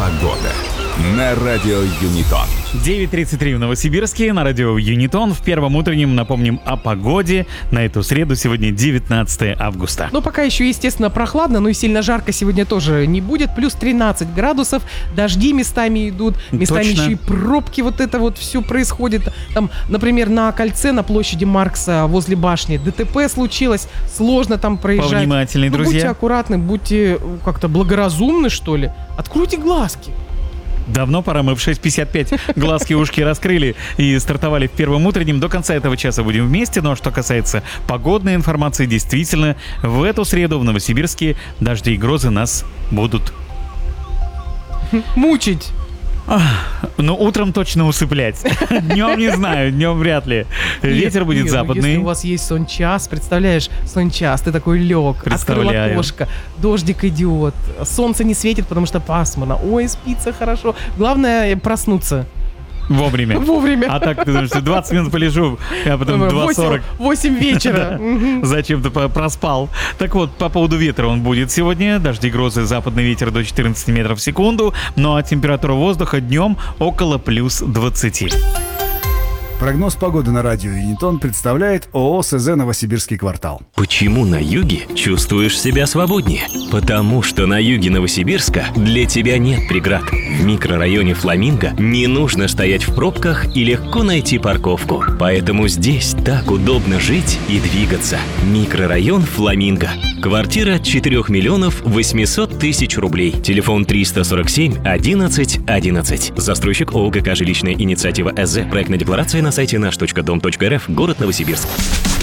Погода на радио Юнитон. 9:33 в Новосибирске на радио Юнитон. В первом утреннем напомним о погоде на эту среду. Сегодня 19 августа. Ну, пока еще, естественно, прохладно, но и сильно жарко сегодня тоже не будет. Плюс 13 градусов, дожди местами идут, местами Точно. еще и пробки, вот это вот все происходит. Там, например, на кольце на площади Маркса возле башни ДТП случилось, сложно там проезжать. Повнимательней, Ну, друзья. будьте аккуратны, будьте как-то благоразумны, что ли. Откройте глазки. Давно пора, мы в 6:55 глазки и ушки раскрыли и стартовали в первом утреннем. До конца этого часа будем вместе. Но что касается погодной информации, действительно, в эту среду в Новосибирске дожди и грозы нас будут... Мучить. Ну, утром точно усыплять. Днем не знаю, днем вряд ли. Ветер будет Нет, западный. Если у вас есть сон-час, представляешь, сон-час, ты такой лег, открыл Представляю. окошко, дождик идет, солнце не светит, потому что пасмурно. Ой, спится хорошо. Главное проснуться Вовремя. вовремя. А так, ты думаешь, 20 минут полежу, а потом 2:40. 8 вечера. Мгм. Зачем-то проспал. Так вот, по поводу ветра он будет сегодня. Дожди, грозы, западный ветер до 14 метров в секунду. Ну а температура воздуха днем около плюс 20. Прогноз погоды на радио Юнитон представляет ООО СЗ «Новосибирский квартал». Почему на юге чувствуешь себя свободнее? Потому что на юге Новосибирска для тебя нет преград. В микрорайоне Фламинго не нужно стоять в пробках и легко найти парковку. Поэтому здесь так удобно жить и двигаться. Микрорайон Фламинго. Квартира 4 800 000 рублей. Телефон 347 11 11. Застройщик ООО ГК «Жилищная инициатива СЗ». Проектная декларация на сайте наш.дом.рф. Город Новосибирск.